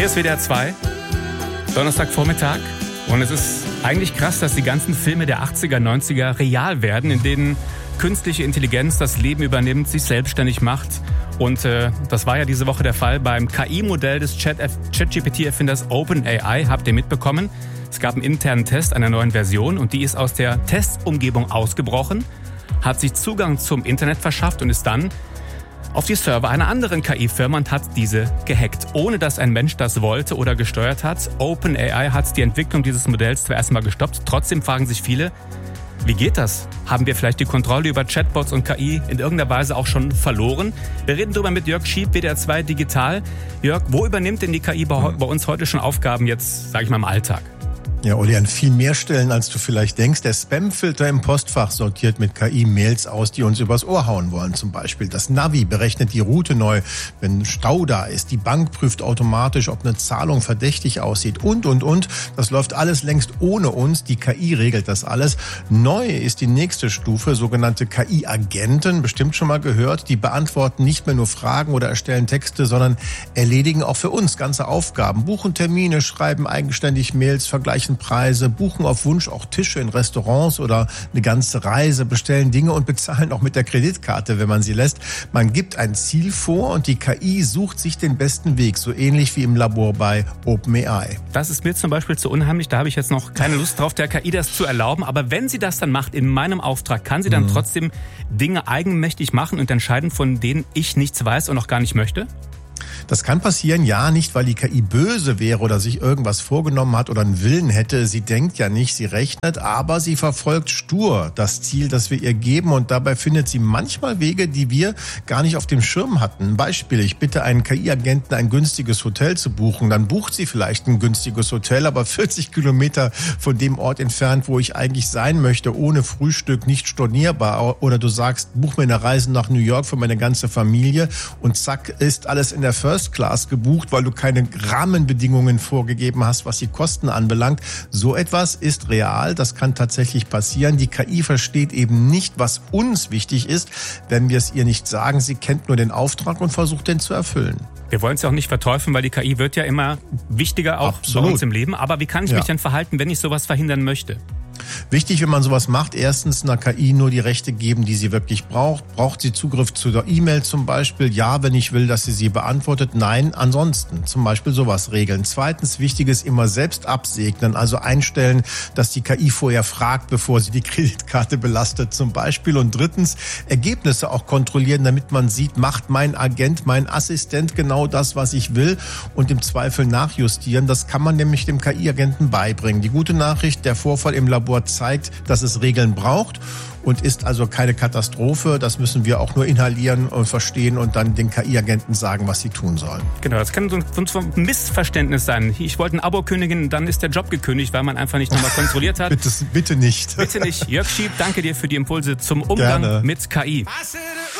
Hier ist WDR 2, Donnerstagvormittag. Und es ist eigentlich krass, dass die ganzen Filme der 80er, 90er real werden, in denen künstliche Intelligenz das Leben übernimmt, sich selbstständig macht. Und das war ja diese Woche der Fall beim KI-Modell des ChatGPT-Erfinders OpenAI. Habt ihr mitbekommen? Es gab einen internen Test einer neuen Version und die ist aus der Testumgebung ausgebrochen, hat sich Zugang zum Internet verschafft und ist dann auf die Server einer anderen KI-Firma und hat diese gehackt, ohne dass ein Mensch das wollte oder gesteuert hat. OpenAI hat die Entwicklung dieses Modells zwar erstmal gestoppt. Trotzdem fragen sich viele, wie geht das? Haben wir vielleicht die Kontrolle über Chatbots und KI in irgendeiner Weise auch schon verloren? Wir reden darüber mit Jörg Schieb, WDR 2 Digital. Jörg, wo übernimmt denn die KI bei uns heute schon Aufgaben jetzt, sage ich mal, im Alltag? Ja, Uli, an viel mehr Stellen, als du vielleicht denkst. Der Spamfilter im Postfach sortiert mit KI Mails aus, die uns übers Ohr hauen wollen. Zum Beispiel das Navi berechnet die Route neu, wenn Stau da ist. Die Bank prüft automatisch, ob eine Zahlung verdächtig aussieht und. Das läuft alles längst ohne uns. Die KI regelt das alles. Neu ist die nächste Stufe, sogenannte KI-Agenten, bestimmt schon mal gehört. Die beantworten nicht mehr nur Fragen oder erstellen Texte, sondern erledigen auch für uns ganze Aufgaben. Buchen Termine, schreiben eigenständig Mails, vergleichen Preise, buchen auf Wunsch auch Tische in Restaurants oder eine ganze Reise, bestellen Dinge und bezahlen auch mit der Kreditkarte, wenn man sie lässt. Man gibt ein Ziel vor und die KI sucht sich den besten Weg, so ähnlich wie im Labor bei OpenAI. Das ist mir zum Beispiel zu unheimlich, da habe ich jetzt noch keine Lust drauf, der KI das zu erlauben. Aber wenn sie das dann macht in meinem Auftrag, kann sie dann trotzdem Dinge eigenmächtig machen und entscheiden, von denen ich nichts weiß und auch gar nicht möchte? Das kann passieren, ja, nicht weil die KI böse wäre oder sich irgendwas vorgenommen hat oder einen Willen hätte. Sie denkt ja nicht, sie rechnet, aber sie verfolgt stur das Ziel, das wir ihr geben und dabei findet sie manchmal Wege, die wir gar nicht auf dem Schirm hatten. Ein Beispiel, ich bitte einen KI-Agenten, ein günstiges Hotel zu buchen. Dann bucht sie vielleicht ein günstiges Hotel, aber 40 Kilometer von dem Ort entfernt, wo ich eigentlich sein möchte, ohne Frühstück, nicht stornierbar. Oder du sagst, buch mir eine Reise nach New York für meine ganze Familie und zack, ist alles in der First Class gebucht, weil du keine Rahmenbedingungen vorgegeben hast, was die Kosten anbelangt. So etwas ist real, das kann tatsächlich passieren. Die KI versteht eben nicht, was uns wichtig ist, wenn wir es ihr nicht sagen. Sie kennt nur den Auftrag und versucht, den zu erfüllen. Wir wollen es ja auch nicht verteufeln, weil die KI wird ja immer wichtiger auch bei uns im Leben. Aber wie kann ich mich denn verhalten, wenn ich sowas verhindern möchte? Wichtig, wenn man sowas macht, erstens einer KI nur die Rechte geben, die sie wirklich braucht. Braucht sie Zugriff zu der E-Mail zum Beispiel? Ja, wenn ich will, dass sie beantwortet. Nein, ansonsten. Zum Beispiel sowas regeln. Zweitens, wichtig ist immer selbst absegnen, also einstellen, dass die KI vorher fragt, bevor sie die Kreditkarte belastet zum Beispiel. Und drittens, Ergebnisse auch kontrollieren, damit man sieht, macht mein Agent, mein Assistent genau das, was ich will und im Zweifel nachjustieren. Das kann man nämlich dem KI-Agenten beibringen. Die gute Nachricht, der Vorfall im Labor zeigt, dass es Regeln braucht und ist also keine Katastrophe. Das müssen wir auch nur inhalieren und verstehen und dann den KI-Agenten sagen, was sie tun sollen. Genau, das kann sonst ein Missverständnis sein. Ich wollte ein Abo kündigen, dann ist der Job gekündigt, weil man einfach nicht nochmal kontrolliert hat. Bitte nicht. Bitte nicht. Jörg Schieb, danke dir für die Impulse zum Umgang mit KI.